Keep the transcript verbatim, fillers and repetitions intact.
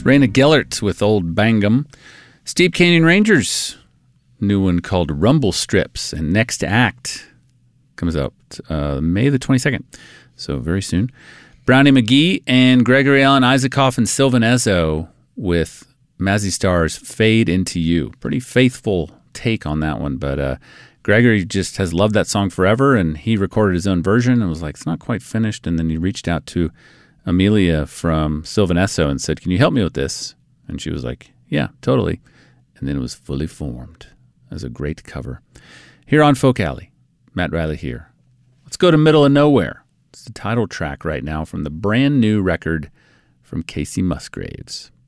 Raina Gellert with Old Bangum. Steep Canyon Rangers, new one called Rumble Strips. And Next Act comes out uh, May the twenty-second, so very soon. Brownie McGee and Gregory Alan Isaacoff and Sylvan Ezo with Mazzy Star's Fade Into You. Pretty faithful take on that one, but uh, Gregory just has loved that song forever, and he recorded his own version and was like, it's not quite finished, and then he reached out to Amelia from Sylvan Esso and said, can you help me with this? And she was like, yeah, totally. And then it was fully formed as a great cover. Here on Folk Alley, Matt Riley here. Let's go to Middle of Nowhere. It's the title track right now from the brand new record from Casey Musgraves.